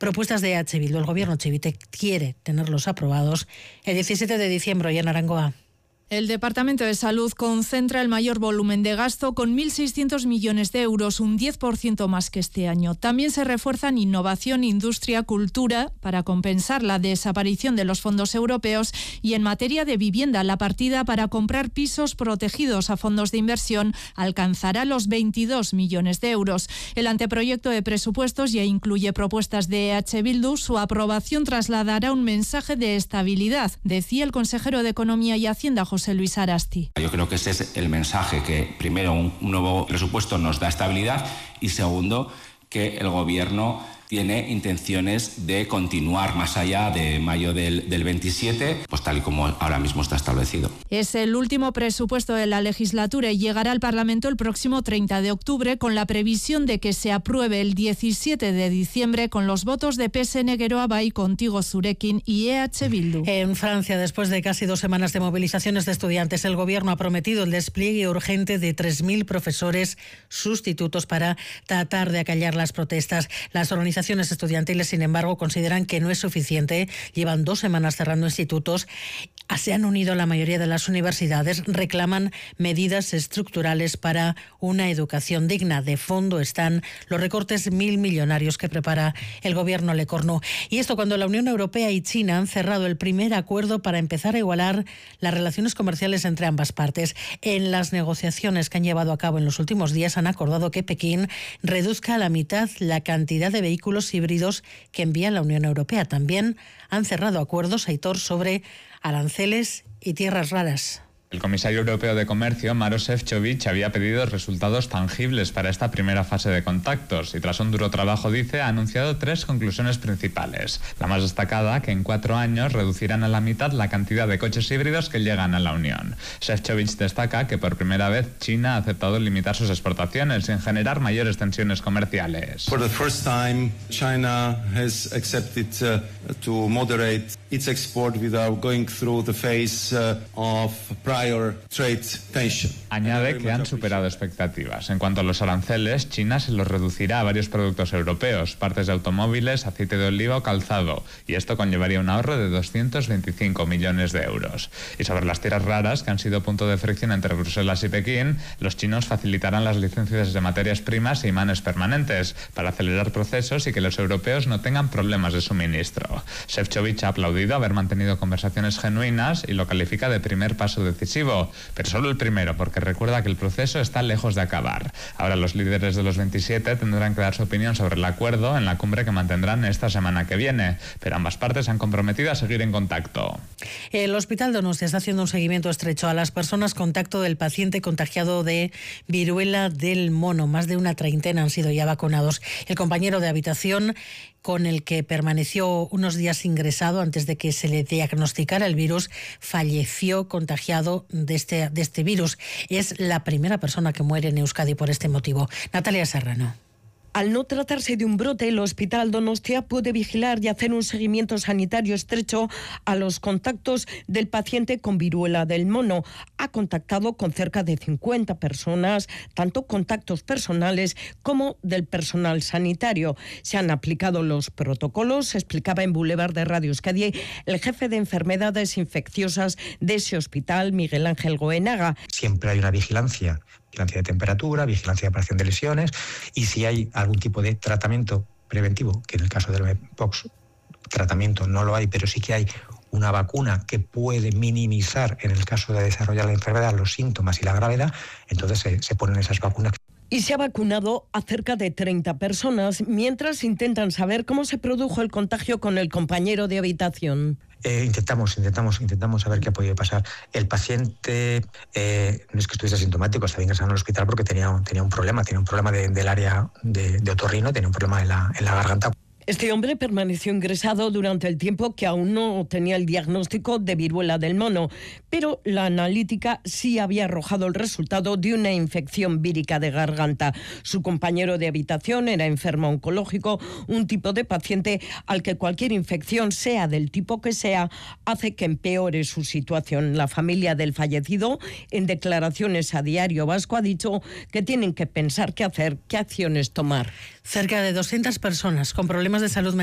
propuestas de EH Bildu. El gobierno chivite quiere tenerlos aprobados el 17 de diciembre en Arangoa. El Departamento de Salud concentra el mayor volumen de gasto con 1.600 millones de euros, un 10% más que este año. También se refuerzan innovación, industria, cultura para compensar la desaparición de los fondos europeos y en materia de vivienda, la partida para comprar pisos protegidos a fondos de inversión alcanzará los 22 millones de euros. El anteproyecto de presupuestos ya incluye propuestas de EH Bildu. Su aprobación trasladará un mensaje de estabilidad, decía el consejero de Economía y Hacienda, José Luis Arasti. Yo creo que ese es el mensaje, que primero un nuevo presupuesto nos da estabilidad y segundo que el gobierno tiene intenciones de continuar más allá de mayo del 27, pues tal y como ahora mismo está establecido. Es el último presupuesto de la legislatura y llegará al Parlamento el próximo 30 de octubre con la previsión de que se apruebe el 17 de diciembre con los votos de PSN Geroa Bai, Contigo Zurekin y EH Bildu. En Francia, después de casi 2 semanas de movilizaciones de estudiantes, el gobierno ha prometido el despliegue urgente de 3.000 profesores sustitutos para tratar de acallar las protestas. Las organizaciones estudiantiles, sin embargo, consideran que no es suficiente. Llevan 2 semanas cerrando institutos. Se han unido la mayoría de las universidades, reclaman medidas estructurales para una educación digna. De fondo están los recortes 1.000 millonarios que prepara el gobierno Lecornu. Y esto cuando la Unión Europea y China han cerrado el primer acuerdo para empezar a igualar las relaciones comerciales entre ambas partes. En las negociaciones que han llevado a cabo en los últimos días han acordado que Pekín reduzca a la mitad la cantidad de vehículos híbridos que envía la Unión Europea. También han cerrado acuerdos, Aitor, sobre aranceles y tierras raras. El comisario europeo de Comercio, Maroš Šefčovič, había pedido resultados tangibles para esta primera fase de contactos y tras un duro trabajo, dice, ha anunciado 3 conclusiones principales. La más destacada, que en 4 años reducirán a la mitad la cantidad de coches híbridos que llegan a la Unión. Šefčovič destaca que por primera vez China ha aceptado limitar sus exportaciones sin generar mayores tensiones comerciales. For the first time, China has accepted to moderate its export without going through the phase of prior trade tension. Añade que han superado expectativas. En cuanto a los aranceles, China se los reducirá a varios productos europeos, partes de automóviles, aceite de oliva o calzado, y esto conllevaría un ahorro de 225 millones de euros. Y sobre las tierras raras, que han sido punto de fricción entre Bruselas y Pekín, los chinos facilitarán las licencias de materias primas e imanes permanentes para acelerar procesos y que los europeos no tengan problemas de suministro. Šefčovič ha aplaudido haber mantenido conversaciones genuinas y lo califica de primer paso decisivo, pero solo el primero, porque recuerda que el proceso está lejos de acabar. Ahora los líderes de los 27 tendrán que dar su opinión sobre el acuerdo en la cumbre que mantendrán esta semana que viene, pero ambas partes se han comprometido a seguir en contacto. El Hospital Donostia está haciendo un seguimiento estrecho a las personas contacto del paciente contagiado de viruela del mono. Más de una treintena han sido ya vacunados. El compañero de habitación con el que permaneció unos días ingresado antes de que se le diagnosticara el virus, falleció contagiado de este virus. Es la primera persona que muere en Euskadi por este motivo. Natalia Serrano. Al no tratarse de un brote, el Hospital Donostia puede vigilar y hacer un seguimiento sanitario estrecho a los contactos del paciente con viruela del mono. Ha contactado con cerca de 50 personas, tanto contactos personales como del personal sanitario. Se han aplicado los protocolos, explicaba en Boulevard de Radio Euskadi el jefe de enfermedades infecciosas de ese hospital, Miguel Ángel Goenaga. Siempre hay una vigilancia de temperatura, vigilancia de aparición de lesiones, y si hay algún tipo de tratamiento preventivo, que en el caso del mpox tratamiento no lo hay, pero sí que hay una vacuna que puede minimizar, en el caso de desarrollar la enfermedad, los síntomas y la gravedad, entonces se ponen esas vacunas. Y se ha vacunado a cerca de 30 personas, mientras intentan saber cómo se produjo el contagio con el compañero de habitación. Intentamos saber qué ha podido pasar. El paciente no es que estuviese asintomático, estaba ingresado al hospital porque tenía un problema del área de otorrino, tenía un problema en la garganta. Este hombre permaneció ingresado durante el tiempo que aún no tenía el diagnóstico de viruela del mono, pero la analítica sí había arrojado el resultado de una infección vírica de garganta. Su compañero de habitación era enfermo oncológico, un tipo de paciente al que cualquier infección, sea del tipo que sea, hace que empeore su situación. La familia del fallecido, en declaraciones a Diario Vasco, ha dicho que tienen que pensar qué hacer, qué acciones tomar. Cerca de 200 personas con problemas de salud